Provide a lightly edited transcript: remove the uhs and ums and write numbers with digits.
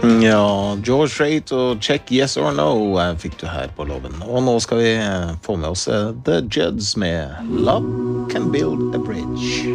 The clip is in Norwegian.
Ja, George Strait og Check Yes or No fikk du her på loven. Og nå skal vi få med oss The Judds med Love Can Build a Bridge.